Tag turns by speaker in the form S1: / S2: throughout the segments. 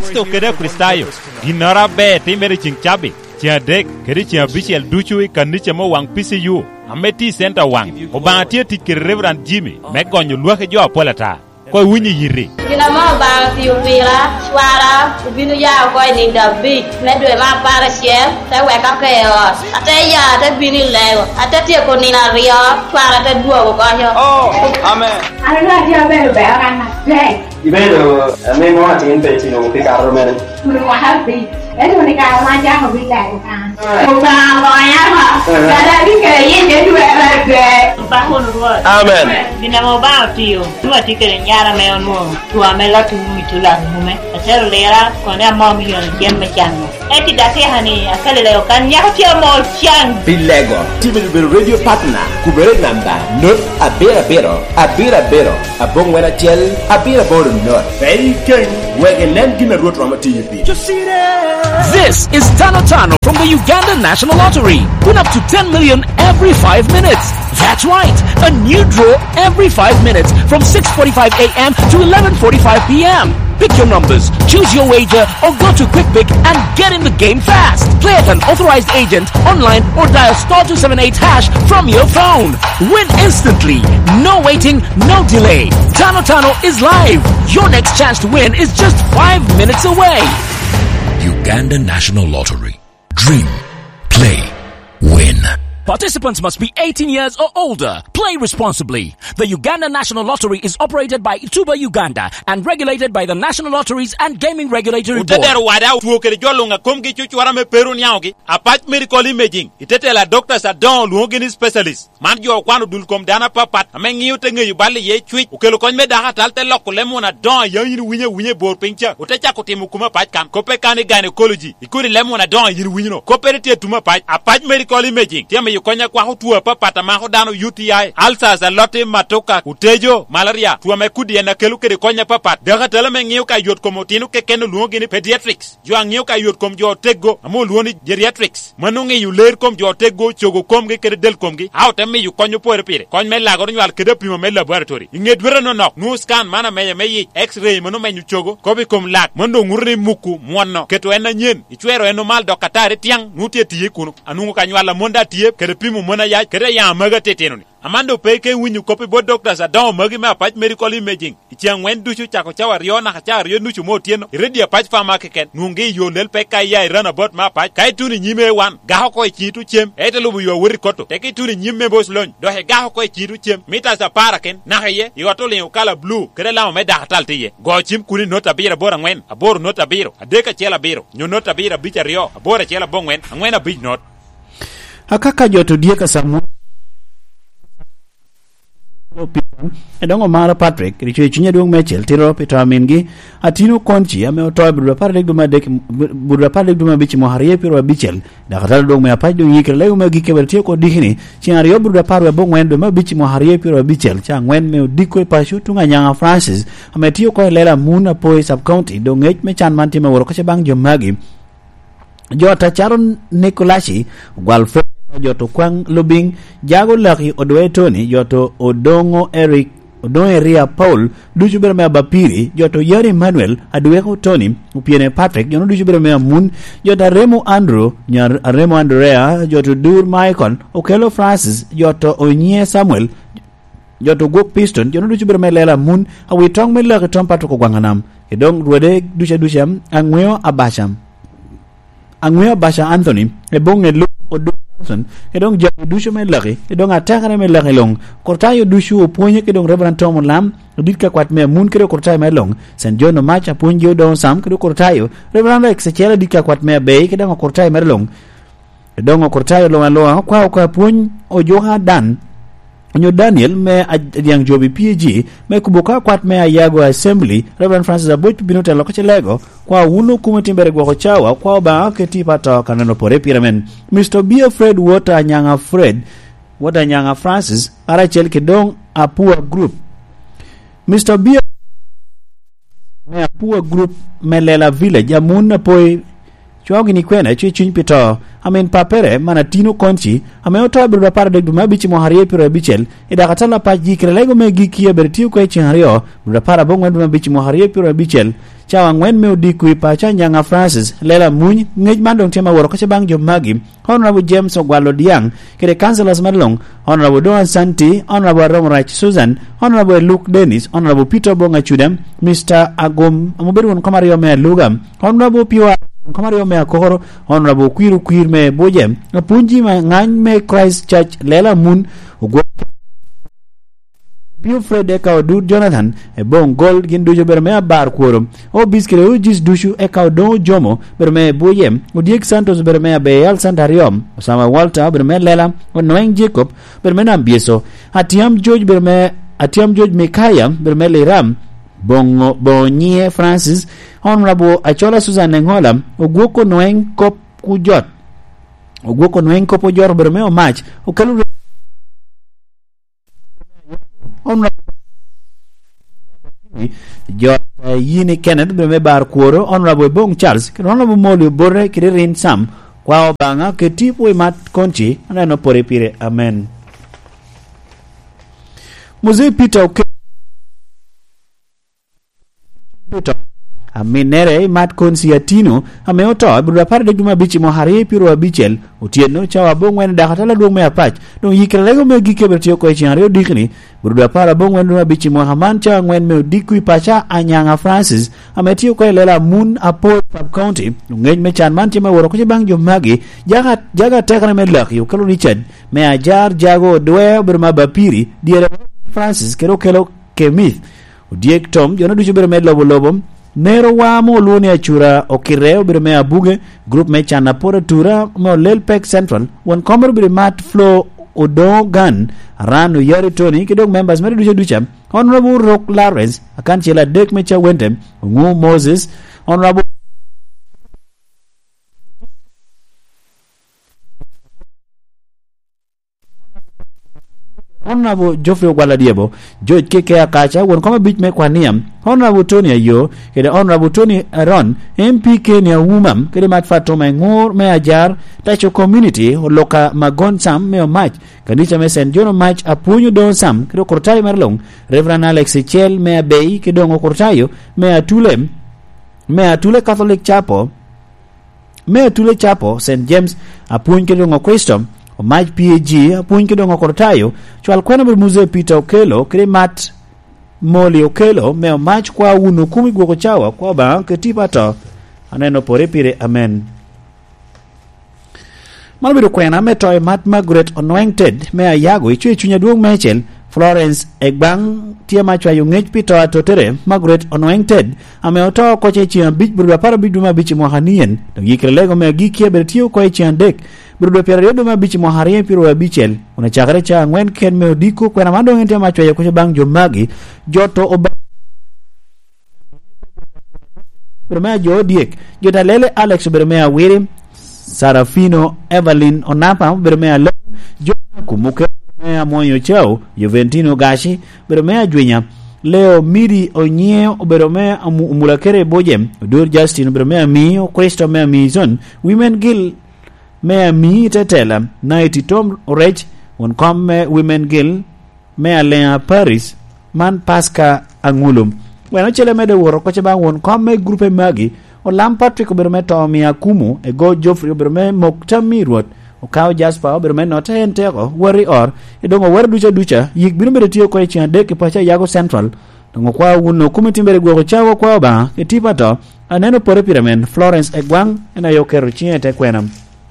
S1: Kristo kede Kristayo ginora be timere chingchabi chiadek kede chiabichel duchui kaniche mo wang PCU ameti center wang obantie tikir Reverend Jimmy megonyo luake jo apolata ko winyi yiri
S2: kina mo ba tiupira swara ubinu ya ko ni David medwe ma para chef ta weka keos ate ya ta bini lewo ate tie ko ni na rio swara ta duo ko yo
S3: amen
S2: ana dia be ana be
S3: ibelo me mo atin pe chino pe carro mene
S2: mo happy eso ni ka ma ja ko bi la ko ba ba ya ha da bi ke yin de duwe ba ko no
S3: amen
S2: kina mo ba tio tu atikere nyara me onu tu amela tu mitula mume asero lera kone mo mi yon jemme chango eti dake hani akale leo kan nyati mo chan
S4: Bilego TBB radio partner kubere namba not abira bero abongwena tel abira boro not bacon wegelen gina road ramati yipi.
S5: This is Tano from the Uganda National Lottery. Win up to 10 million every 5 minutes. That's right, a new draw every 5 minutes from 6:45 a.m. to 11:45 p.m. Pick your numbers, choose your wager, or go to QuickPick and get in the game fast. Play at an authorized agent, online, or dial *278# from your phone. Win instantly. No waiting, no delay. Tano is live. Your next chance to win is just 5 minutes away.
S6: Uganda National Lottery. Dream. Play. Win.
S5: Participants must be 18 years or older. Play responsibly. The Uganda National Lottery is operated by Ituba Uganda and regulated by the National Lotteries and Gaming Regulatory Board.
S1: Uteder wada tuokere jolunga komgi chuchwara me peru nyaogi apart medical imaging itetela doctors adon luongini specialist man jo kwano dul kom dana papat amengi utenge yubali ye chui ukelo kon me daha talte lokulemo na don yini winye bor pincha utecha kutimu kuma pat kan kope kani gynecology ikuri lemo na don yini winyo cooperative tuma pat apart medical imaging yukonya kwa hutua papata maho dano UTI alsa lote matoka utejo malaria tuame kudi na kelu kede konya papat daga teleme ngiyo ka yot komotinu ke kenu luongini pediatrics jo ngiyo ka yot kom jo tego amo luoni geriatrics manungi yuler kom jo tego chogo komge kede del komgi awte me yukonyo pore pire kon me lagor nyal kede pimo me laboratory ingedwere no nok nu scan mana me x-ray mano menyu chogo kobi kom lak mondo ngurni muku muonno keto ena nyen ichwero eno mal dokatare tiang nutie tiye kuno anungu kanywala monda tiye kede pimu mona ya kede ya maga tetenoni amando peke winyu kopi bo doctors adon magi me apach medical imaging ichiang wen duchu chako chawa riona hacha rio nuchu motieno iredi apach fama keken nungi yolel peka ya irana bot ma apach kai tuni nyime wan gaho ko chitu chem etelubu yo wori koto teki tuni nyime bos lon do he gaho ko chitu chem mita sa paraken na heye yotole ukala blue kede la me da taltiye go chim kuni nota bira bora ngwen abor nota biro adeka chela biro nyo nota bira bicha rio abora chela bongwen ngwena big not
S7: akaka joto dieka samu edongo mara Patrick richo chinya duong mechel tiro pitamin gi atino konchi ame otoy budra parle duma bichi mohariye piro bichel da khatal dong me apaj do yikre lew me gi kebertie ko dihini chiar yo budra parwe bo ngwen do ma bichi mohariye piro bichel cha ngwen me diko pashu tunga nyanga Francis ame tio ko lela muna poi sub county do ngech me chan mantima woro ko bang jomagi jota charon Nikolashi gwalfo joto kwang lubing jago laki odwe Tony joto odongo Eric odongo Ria Paul duchu bere me bapiri joto Yari Manuel adweko Tony upiene Patrick jono duchu bere me mun joto Remo Andrew nyar Remo Andrea joto Dur Michael okelo Francis joto Onye Samuel joto Gok Piston jono duchu bere me lela mun awitong me laki tom patoko gwanganam edong ruode ducham angweo Abasha Anthony ebonge lo odo edong jabu dushu me lagi edong atakare me lagi long kortayo dushu oponye kedong Reverend Tom Lam dikka kwat me mun kedo kortayo me long St John no macha ponjo don sam kedo kortayo Reverend Exechela dikka kwat me be kedong kortayo me long edong kortayo lo alo kwa pon ojoha dan onyo Daniel me yang jobi PG me kuboka kwat me ayago assembly Reverend Francis Aboit binote lokoche lego kwa uno kumetimbere gwa chawa kwa ba keti pata kanano pore piramen Mr. B. Fred Water Nyanga Francis arachel kedong Apua Group Mr. B. me Apua Group melela village amuna poi chwa gini kwena chwe chuny pito amen papere mana tino konchi ame oto biro par de duma bichi mo harie piro bichel ida katala pa jikre lego me gikie bertiu ko chenhario biro para bongo duma bichi mo harie piro bichel chawa ngwen me odiku pa cha nyanga Francis lela muny ngej mandong tema woro ko bang jomagi honorable James Ogwalo Diang kede councillors madlong honorable Doan Santi honorable Romrach Susan honorable Luke Dennis honorable Peter Bonga Chudam Mr. Agom amuberu komario me lugam honorable Piwa Kamario me akoro honorable Kwir me bojem apunji ma ngany me Christ Church lela mun ugo Pio Fred eka du Jonathan e bon gold gindu berme bar kworo o biskere o jis dushu eka do jomo berme bojem odiek Santos berme Beyal Santarium Osama Walter berme lela Noeng Jacob berme Nambieso Atiam George Mikaya berme Leram Bongo Bonye Francis honorable Achola Susan Ngola ogwoko Noeng Kop Kujot ogwoko Noeng Kop Ojor berme o match okalu honorable Jot Yini Kenneth berme bar kworo honorable Bong Charles honorable Moli Borre Kirin Sam kwa obanga ketipo imat konchi anano pore pire amen Mzee Peter Aminere mat konsiatino ameoto budha par de duma bichi mo harie piro bichel otieno chawa bongwen da hatala dum me apach don yikrelego me gike bertio ko chiario dikni budha par bongwen duma bichi mo haman cha ngwen me dikui pacha anyanga Francis ametio ko lela mun apol sub county ngej me chan man chema woro ko bang jomagi jaga tekre me lak yo kalo Richard me ajar jago dwe berma bapiri diere Francis kero Kemith Diek Tom jono du jubere med lobo nero wa mo luni achura okireo bire me abuge group me chana pora tura mo Lelpek Central won komer bire mat flow odogan ranu yari Tony kidong members mere du ducha honorable Rock Lawrence akan chela dek me cha wentem ngu Moses honorable Honorable Geoffrey Ogwaladiebo George Keke Akacha won koma bich me kwaniam Honorable Tony Ayo kede Honorable Tony Aron MP Kenya Wumam kede mat Fatoma Ngor me ajar tacho community loka Magon Sam me match kanisa me St. John match apunyu don Sam kede kortayo marlong Reverend Alex Chel me abei kede ngo kortayo me atule Catholic Chapel St. James apunyu kede ngo Christom o maj PAG apuny kidongo kortayo chwal kwena ber Mzee Peter Okelo kire mat Moli Okelo me o maj kwa uno kumi gwoko chawa kwa ba ketipato aneno pore pire amen malbido kwena me toy mat Margaret Anointed me ayago ichwe chunya duong mechel Florence Egbang tia machwa yungej pito atotere Margaret Anointed ame oto koche chian bich burwa para biduma bichi mohanien dong yikrelego me gikie bertio koe chian dek Brudo periodo ma bichi mo harie piro wa bichel una chakare cha ngwen ken me odiko kwena mando ngente machwa ya kuche bang jomagi joto oba Bermea jo diek jota lele Alex bermea Wirim Sarafino Evelyn Onapa bermea lo jo kumuke bermea Moyo Chao Juventino Gashi bermea Jwinya Leo Miri Onyeo bermea Mulakere Bojem Dur Justin bermea Mio Christo mea Mizon Women Guild Mea mi tetela Nighty Tom Orech Won come Women Guild Mea Lea Paris Man Pasca Angulum Bueno chele mede woro koche bang won come grupe magi o Lam Patrick oberme Tommy Akumu e go Geoffrey oberme Mokta Mirwot o Kao Jasper oberme Nota Entero Wari or e dongo wer ducha yik bino mede tiyo koe chiande ke pacha Yago Central dongo kwa uno kumitimbere gwo chawo kwa ba ke tipato aneno pore piramen Florence Egwang ena yokero chiete kwenam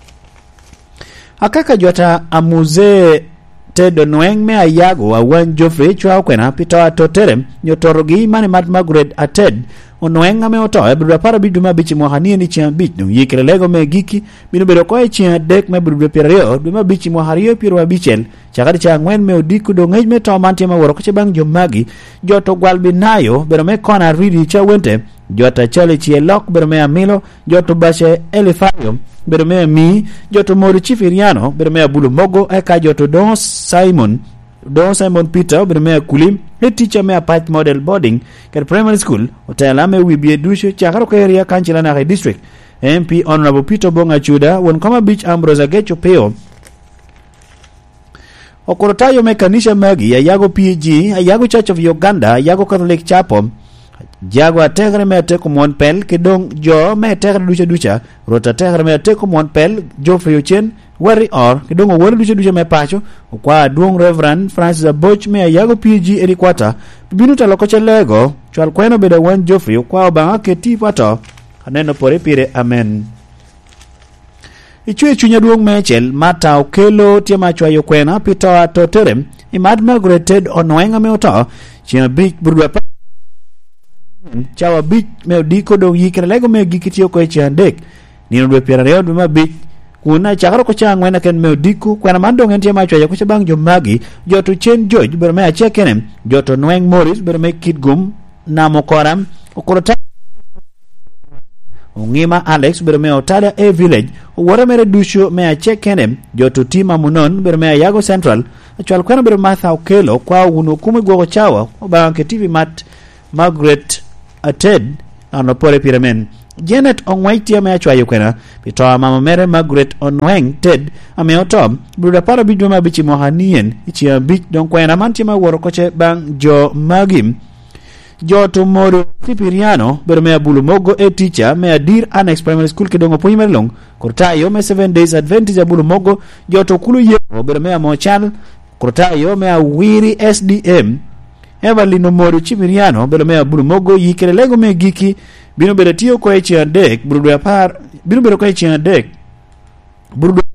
S7: Akaka jota amuze Tedo Noeng me ayago awan Geoffrey chwa kwena pito atoterem nyotorogi mani mat Margaret ated Noeng ame oto ebruda para biduma bichi mohanie ni chian bich nung yikre lego me giki binu bedo koe chian dek me bruda pereo duma bichi mohario pirwa bichel chakari cha ngwen me odiku do ngej me to mantia ma woro koche bang jomagi joto gwalbi nayo bedo me kona ridi cha wente jota chale chie lok bedo me amilo joto bashe elifayo bedo me mi joto mori chifiriano bedo me bulu mogo eka joto Don Simon Peter bedo me kulim he teacher me apart model boarding ker primary school hotel ame wibie dusho chakaro ka area kanchila na district MP Honorable Peter Bonga Chuda won kama beach Ambrose Agecho Peo okorotayo mekanisha magi ayago PG ayago Church of Uganda ayago Catholic Chapel jago ategre me teko mon pel kidong jo me tegre ducha rota tegre me teko mon pel Geoffrey Ochen wari or kidong wori ducha me pacho kwa duong Reverend Francis Aboch me ayago PG erikwata binuta lokoche lego chwal kweno beda wan Geoffrey kwa banga keti pato aneno pore pire amen. Ichwe chunya duong mechel mata okelo tiema chwayo kwena pito atoterem imad Margaret Onwenga me oto chia big burwa chawa big me diko do yikere lego me gikitio ko chiandek nino dwe pira reo dwe big kuna chakaro ko changwena ken me diko kwena mando ngentie macho ya ko bang jo magi joto Chen George ber me achekenem joto Nweng Morris ber me Kidgum namo koram okorota Ngima Alex ber me Otalia A Village wora mere dusho me achekenem joto Tima Munon ber me Yago Central achwal kwena ber Martha Okelo kwa uno kume gogo chawa obanke TV mat Margaret Ated anopore piramen Janet Ongwaitia me achwayo kwena pito mama mere Margaret Onweng Ted ameotom bruda para bidwa mabichi mohanien ichia bich don kwena mantima woro koche bang jo magim Joto Moro Tipiriano bermea Bulumogo e teacher me adir Annex Primary School kidongo Puimer Long Kortayo me 7 days Adventist Bulumogo Joto Kulu Yeo bermea Mochal Kortayo me Wiri SDM Evalino Moro Tipiriano bermea Bulumogo yikere lego me giki bino bedatio ko echi andek brudo apar bino bedo ko echi andek brudo